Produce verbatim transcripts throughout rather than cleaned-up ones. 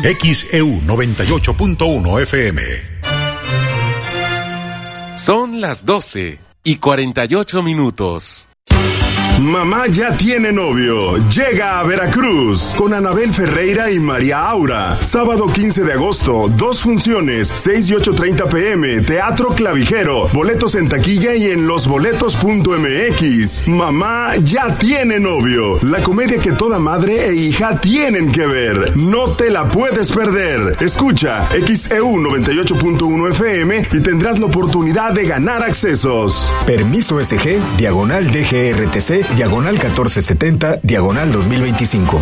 X E U noventa y ocho punto uno F M. Son las doce y cuarenta y ocho minutos. Mamá ya tiene novio. Llega a Veracruz con Anabel Ferreira y María Aura. Sábado quince de agosto, dos funciones, seis y ocho treinta pm, Teatro Clavijero. Boletos en taquilla y en losboletos punto m x. Mamá ya tiene novio. La comedia que toda madre e hija tienen que ver. No te la puedes perder. Escucha X E U noventa y ocho punto uno F M y tendrás la oportunidad de ganar accesos. Permiso S G, diagonal D G R T C, diagonal catorce setenta, diagonal dos mil veinticinco.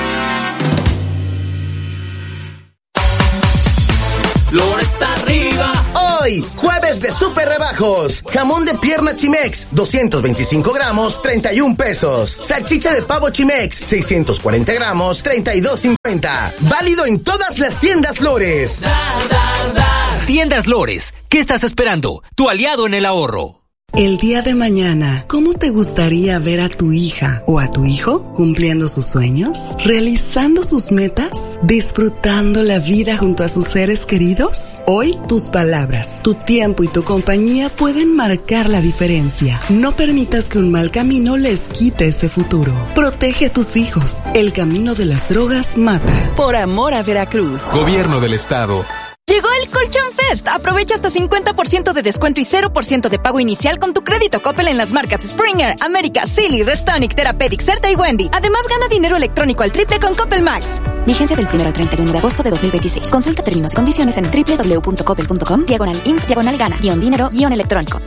Flores arriba. Hoy, jueves de super rebajos. Jamón de pierna Chimex, doscientos veinticinco gramos, treinta y un pesos. Salchicha de pavo Chimex, seiscientos cuarenta gramos, treinta y dos cincuenta. Válido en todas las tiendas Lores. Dar, dar, dar. Tiendas Lores, ¿qué estás esperando? Tu aliado en el ahorro. El día de mañana, ¿cómo te gustaría ver a tu hija o a tu hijo cumpliendo sus sueños, realizando sus metas, disfrutando la vida junto a sus seres queridos? Hoy, tus palabras, tu tiempo y tu compañía pueden marcar la diferencia. No permitas que un mal camino les quite ese futuro. Protege a tus hijos. El camino de las drogas mata. Por amor a Veracruz. Gobierno del Estado. Llegó el Colchón Fest. Aprovecha hasta cincuenta por ciento de descuento y cero por ciento de pago inicial con tu crédito Coppel en las marcas Springer, América, Silly, Restonic, Therapeutic, Certa y Wendy. Además, gana dinero electrónico al triple con Coppel Max. Vigencia del primero al treinta y uno de agosto de dos mil veintiséis. Consulta términos y condiciones en doble u doble u doble u punto coppel punto com, diagonal inf, diagonal gana, guión dinero, guión electrónico.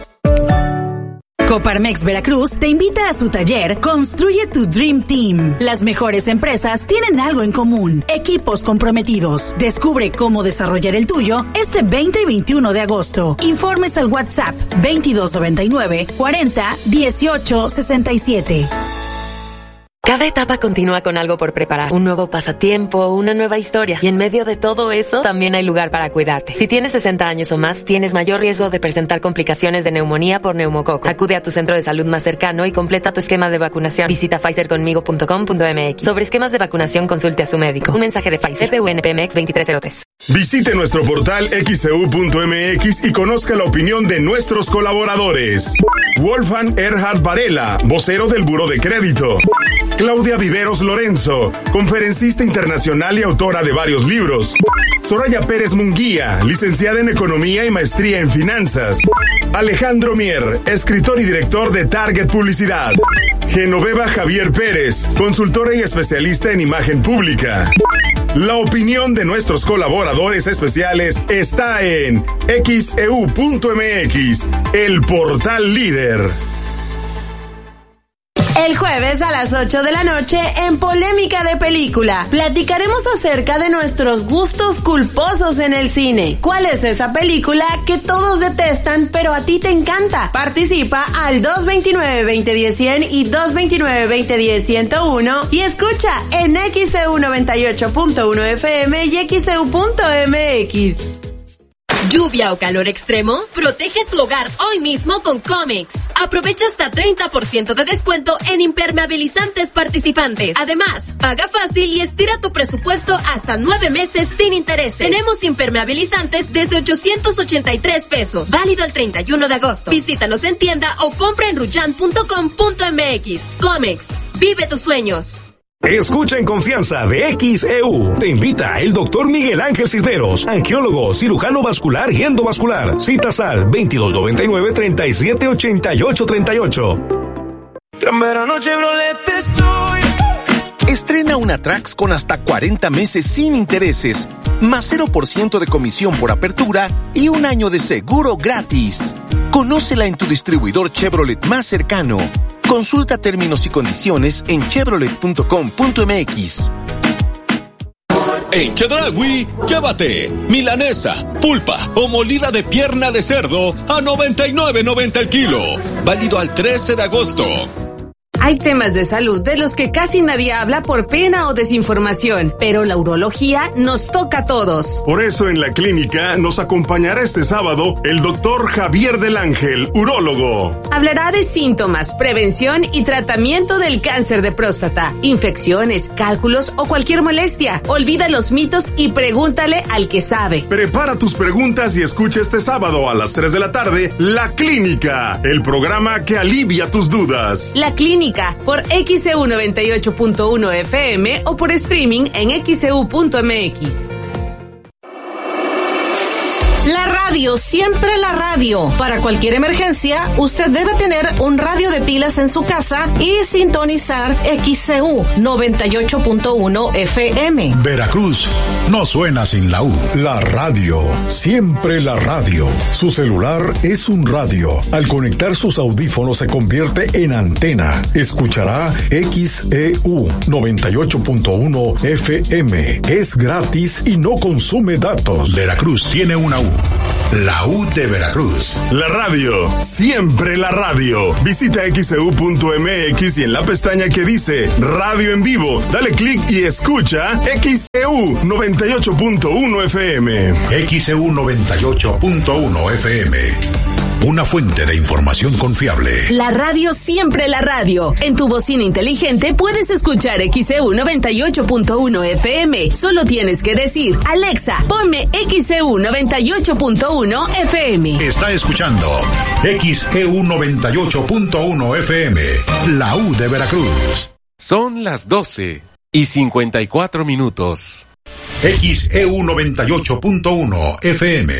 Coparmex Veracruz te invita a su taller Construye tu Dream Team. Las mejores empresas tienen algo en común: equipos comprometidos. Descubre cómo desarrollar el tuyo este veinte y veintiuno de agosto. Informes al WhatsApp veintidós noventa y nueve cuarenta dieciocho sesenta y siete. Cada etapa continúa con algo por preparar, un nuevo pasatiempo, una nueva historia. Y en medio de todo eso, también hay lugar para cuidarte. Si tienes sesenta años o más, tienes mayor riesgo de presentar complicaciones de neumonía por neumococo. Acude a tu centro de salud más cercano y completa tu esquema de vacunación. Visita pfizer conmigo punto com punto m x. Sobre esquemas de vacunación, consulte a su médico. Un mensaje de Pfizer, P U N P M X veintitrés cero tres. Visite nuestro portal x e u punto m x y conozca la opinión de nuestros colaboradores. Wolfgang Erhard Varela, vocero del Buró de Crédito. Claudia Viveros Lorenzo, conferencista internacional y autora de varios libros. Soraya Pérez Munguía, licenciada en Economía y maestría en Finanzas. Alejandro Mier, escritor y director de Target Publicidad. Genoveva Javier Pérez, consultora y especialista en imagen pública. La opinión de nuestros colaboradores especiales está en x e u punto m x, el portal líder. El jueves a las ocho de la noche en Polémica de Película platicaremos acerca de nuestros gustos culposos en el cine. ¿Cuál es esa película que todos detestan pero a ti te encanta? Participa al dos veintinueve veinte diez cien y dos veintinueve veinte diez ciento uno y escucha en X E U noventa y ocho punto uno F M y x e u punto m x. ¿Lluvia o calor extremo? Protege tu hogar hoy mismo con Comex. Aprovecha hasta treinta por ciento de descuento en impermeabilizantes participantes. Además, paga fácil y estira tu presupuesto hasta nueve meses sin intereses. Tenemos impermeabilizantes desde ochocientos ochenta y tres pesos. Válido el treinta y uno de agosto. Visítanos en tienda o compra en ruyan punto com punto m x. Comex, vive tus sueños. Escucha en confianza de X E U. Te invita el doctor Miguel Ángel Cisneros, angiólogo, cirujano vascular y endovascular. Citas al veintidós noventa y nueve treinta y siete ochenta y ocho treinta y ocho. Gran verano Chevrolet estoy. Estrena una Trax con hasta cuarenta meses sin intereses, más cero por ciento de comisión por apertura y un año de seguro gratis. Conócela en tu distribuidor Chevrolet más cercano. Consulta términos y condiciones en chevrolet punto com punto m x. En Chedraui, llévate milanesa, pulpa o molida de pierna de cerdo a noventa y nueve noventa el kilo. Válido al trece de agosto. Hay temas de salud de los que casi nadie habla por pena o desinformación, pero la urología nos toca a todos. Por eso en la clínica nos acompañará este sábado el doctor Javier del Ángel, urólogo. Hablará de síntomas, prevención y tratamiento del cáncer de próstata, infecciones, cálculos o cualquier molestia. Olvida los mitos y pregúntale al que sabe. Prepara tus preguntas y escucha este sábado a las tres de la tarde La Clínica, el programa que alivia tus dudas. La Clínica por X E U noventa y ocho punto uno F M o por streaming en x e u punto m x. La radio, siempre la radio. Para cualquier emergencia, usted debe tener un radio de pilas en su casa y sintonizar X E U noventa y ocho punto uno F M. Veracruz no suena sin la U. La radio, siempre la radio. Su celular es un radio. Al conectar sus audífonos se convierte en antena. Escuchará X E U noventa y ocho punto uno F M. Es gratis y no consume datos. Veracruz tiene una U. La U de Veracruz. La radio, siempre la radio. Visita x e u punto m x y en la pestaña que dice Radio en Vivo, dale clic y escucha X E U noventa y ocho punto uno F M. X E U noventa y ocho punto uno F M. Una fuente de información confiable. La radio, siempre la radio. En tu bocina inteligente puedes escuchar X E U noventa y ocho punto uno F M. Solo tienes que decir, Alexa, ponme X E U noventa y ocho punto uno F M. Está escuchando X E U noventa y ocho punto uno F M. La U de Veracruz. Son las doce y cincuenta y cuatro minutos. X E U noventa y ocho punto uno F M.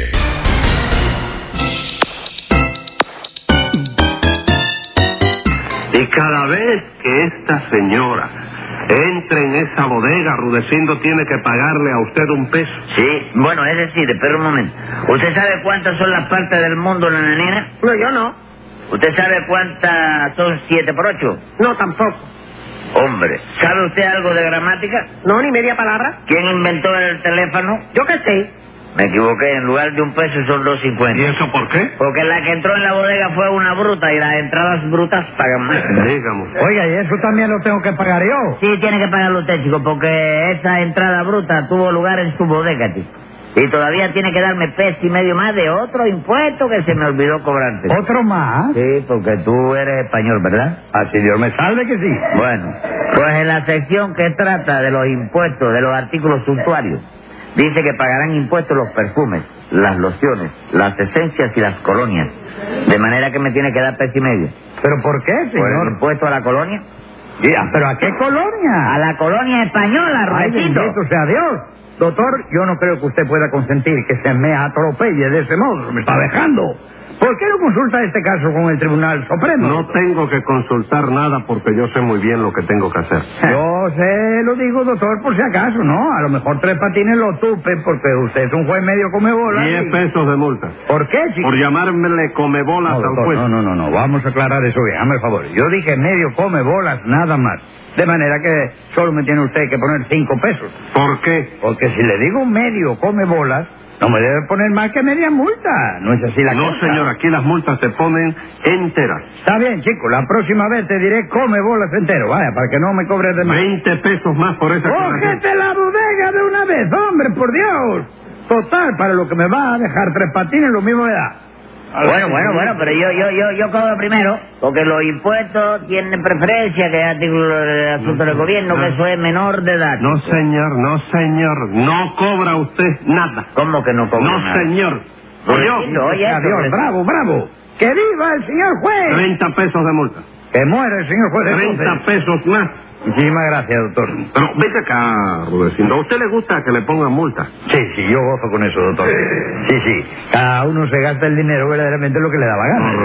Y cada vez que esta señora entre en esa bodega, Rudecindo tiene que pagarle a usted un peso. Sí, bueno, es decir, espera un momento. ¿Usted sabe cuántas son las partes del mundo, nananina? No, yo no. ¿Usted sabe cuántas son siete por ocho? No, tampoco. Hombre, ¿sabe usted algo de gramática? No, ni media palabra. ¿Quién inventó el teléfono? Yo qué sé. Me equivoqué, en lugar de un peso son dos cincuenta. ¿Y eso por qué? Porque la que entró en la bodega fue una bruta y las entradas brutas pagan más. Dígame. Oiga, ¿y eso también lo tengo que pagar yo? Sí, tiene que pagarlo usted, chico, porque esa entrada bruta tuvo lugar en su bodega, chico. Y todavía tiene que darme peso y medio más de otro impuesto que se me olvidó cobrarte. ¿Otro más? Sí, porque tú eres español, ¿verdad? Así Dios me salve que sí. Bueno, pues en la sección que trata de los impuestos de los artículos suntuarios, dice que pagarán impuestos los perfumes, las lociones, las esencias y las colonias. De manera que me tiene que dar peso y medio. ¿Pero por qué, señor? ¿Por el impuesto a la colonia? Ya, ¿pero a qué colonia? A la colonia española, Rudecindo. Ay, bendito sea Dios. Doctor, yo no creo que usted pueda consentir que se me atropelle de ese modo. Me está dejando. ¿Por qué no consulta este caso con el Tribunal Supremo? No tengo que consultar nada porque yo sé muy bien lo que tengo que hacer. Yo sé, lo digo, doctor, por si acaso, ¿no? A lo mejor Tres Patines lo tupe porque usted es un juez medio comebolas. Diez y... pesos de multa. ¿Por qué, chico? Por llamármele comebolas no, al juez. No, no, no, no, vamos a aclarar eso bien, hazme el favor. Yo dije medio comebolas, nada más. De manera que solo me tiene usted que poner cinco pesos. ¿Por qué? Porque si le digo medio comebolas, no me debe poner más que media multa. ¿No es así la no, cosa? No, señor, aquí las multas se ponen enteras. Está bien, chico, la próxima vez te diré come bolas entero, vaya, para que no me cobres de más. Veinte pesos más por esa cosa. ¡Cógete la bodega de una vez, hombre, por Dios! Total, para lo que me va a dejar Tres Patines, lo mismo me da. Bueno, bueno, bueno, pero yo yo yo yo cobro primero, porque los impuestos tienen preferencia, que es artículo de asuntos del gobierno, que eso es menor de edad. No, señor, no, señor, no cobra usted nada. ¿Cómo que no cobra no, nada? No, señor. Oye, oye, Dios, bravo, bravo. ¡Que viva el señor juez! Treinta pesos de multa. ¡Que muera el señor juez! Treinta pesos más. Muchísimas gracias, doctor. Pero vete acá, Rudecindo. ¿A usted le gusta que le pongan multa? Sí, sí, yo gozo con eso, doctor. Sí, sí. Cada uno se gasta el dinero verdaderamente lo que le da la gana.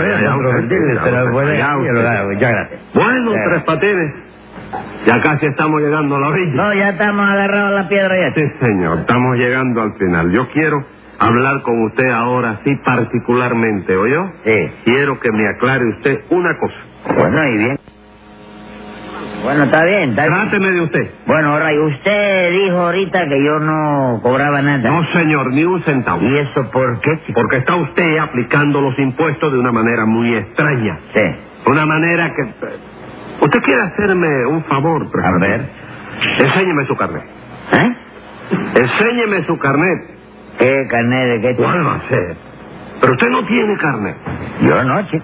Muchas gracias. Bueno, Tres Patines. Ya casi estamos llegando a la orilla. No, ya estamos agarrados a la piedra ya. Sí, señor. Estamos llegando al final. Yo quiero hablar con usted ahora, sí, particularmente, ¿oyó? Sí. Quiero que me aclare usted una cosa. Bueno, y bien. Bueno, está bien, está bien. Tráteme de usted. Bueno, ahora, y usted dijo ahorita que yo no cobraba nada. No, señor, ni un centavo. ¿Y eso por qué, chico? Porque está usted aplicando los impuestos de una manera muy extraña. Sí. Una manera que... Usted quiere hacerme un favor, Tres A Patines. ver. Enséñeme su carnet. ¿Eh? Enséñeme su carnet. ¿Qué carnet de qué? ¿Cuál va a ser? Pero usted no tiene carnet. Yo no, chico.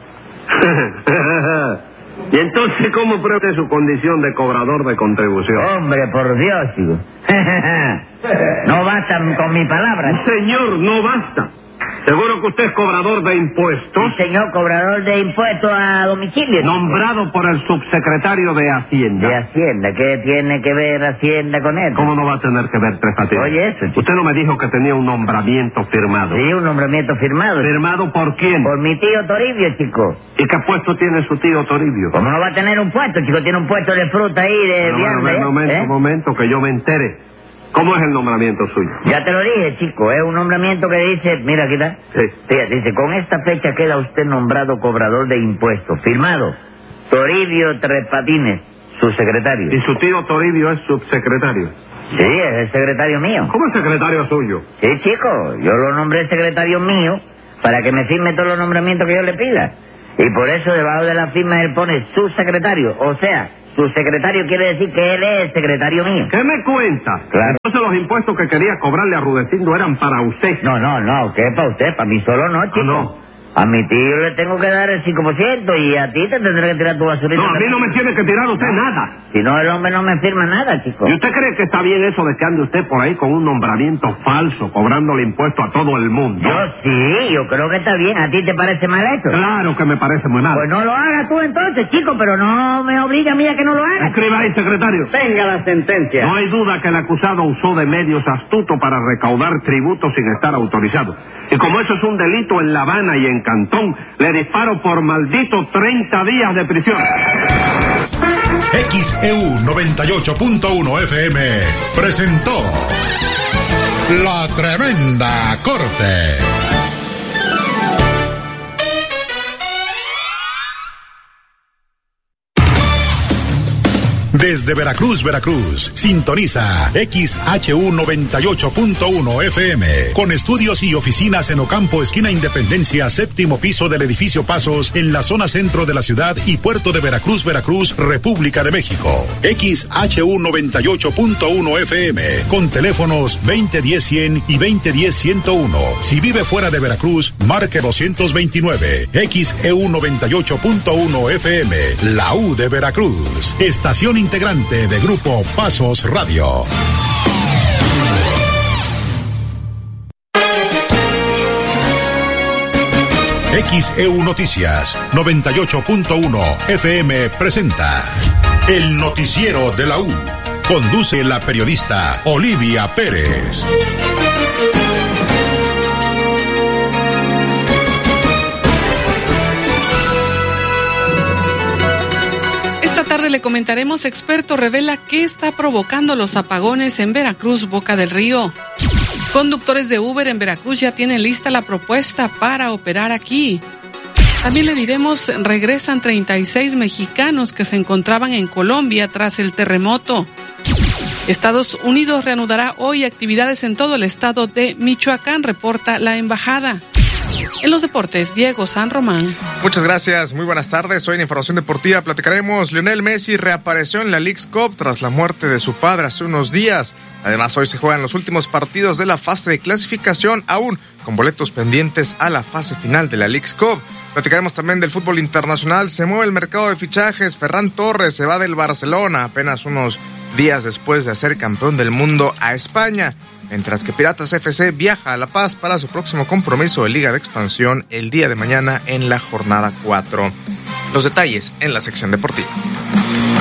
¿Y entonces cómo pruebe su condición de cobrador de contribución? Hombre, por Dios, chico. No basta con mi palabra. Señor, no basta. Seguro que usted es cobrador de impuestos. Sí, señor, cobrador de impuestos a domicilio. Nombrado por el subsecretario de Hacienda. ¿De Hacienda? ¿Qué tiene que ver Hacienda con él? ¿Cómo no va a tener que ver, Tres Patines? Oye, eso, chico. Usted no me dijo que tenía un nombramiento firmado. Sí, un nombramiento firmado. ¿Firmado por quién? Por mi tío Toribio, chico. ¿Y qué puesto tiene su tío Toribio? ¿Cómo no va a tener un puesto, chico? Tiene un puesto de fruta ahí, de No, vianda, no, no, ¿eh? momento, ¿Eh? momento, que yo me entere. ¿Cómo es el nombramiento suyo? Ya te lo dije, chico. Es un nombramiento que dice... Mira, aquí está. Sí. Fíjate, dice, con esta fecha queda usted nombrado cobrador de impuestos. Firmado, Toribio Tres Patines, su secretario. ¿Y su tío Toribio es subsecretario? Sí, es el secretario mío. ¿Cómo es secretario suyo? Sí, chico. Yo lo nombré secretario mío para que me firme todos los nombramientos que yo le pida. Y por eso debajo de la firma él pone su secretario. O sea, su secretario quiere decir que él es el secretario mío. ¿Qué me cuenta? Claro. Entonces los impuestos que quería cobrarle a Rudecindo eran para usted. No, no, no. ¿Qué es para usted? Para mí solo no, chico. Ah, no. A mi tío le tengo que dar el cinco por ciento y a ti te tendré que tirar tu basurita. No, a mí no me tiene que tirar usted no. nada. Si no, el hombre no me firma nada, chico. ¿Y usted cree que está bien eso de que ande usted por ahí con un nombramiento falso, cobrándole impuesto a todo el mundo? Yo sí, yo creo que está bien. ¿A ti te parece mal eso? Claro que me parece muy mal. Pues no lo hagas tú entonces, chico, pero no me obliga a mí a que no lo hagas. Escriba ahí, secretario. Venga la sentencia. No hay duda que el acusado usó de medios astutos para recaudar tributos sin estar autorizado. Y como eso es un delito en La Habana y en Cantón, le disparo por maldito treinta días de prisión. X E U noventa y ocho punto uno F M presentó La Tremenda Corte. Desde Veracruz, Veracruz, sintoniza X H U noventa y ocho punto uno F M, con estudios y oficinas en Ocampo, esquina Independencia, séptimo piso del edificio Pasos, en la zona centro de la ciudad y puerto de Veracruz, Veracruz, República de México. X H U noventa y ocho punto uno F M, con teléfonos veinte diez cien y veinte diez ciento uno. Si vive fuera de Veracruz, marque doscientos veintinueve. X E U noventa y ocho punto uno F M, la U de Veracruz. Estación integrante de Grupo Pasos Radio. X E U Noticias noventa y ocho punto uno F M presenta El Noticiero de la U. Conduce la periodista Olivia Pérez. Le comentaremos, experto revela qué está provocando los apagones en Veracruz, Boca del Río. Conductores de Uber en Veracruz ya tienen lista la propuesta para operar aquí. También le diremos, regresan treinta y seis mexicanos que se encontraban en Colombia tras el terremoto. Estados Unidos reanudará hoy actividades en todo el estado de Michoacán, reporta la embajada. En los deportes, Diego San Román. Muchas gracias, muy buenas tardes. Hoy en Información Deportiva platicaremos, Lionel Messi reapareció en la Leagues Cup tras la muerte de su padre hace unos días. Además, hoy se juegan los últimos partidos de la fase de clasificación, aún con boletos pendientes a la fase final de la Leagues Cup. Platicaremos también del fútbol internacional, se mueve el mercado de fichajes, Ferran Torres se va del Barcelona apenas unos días después de hacer campeón del mundo a España. Mientras que Piratas F C viaja a La Paz para su próximo compromiso de Liga de Expansión el día de mañana en la jornada cuatro. Los detalles en la sección deportiva.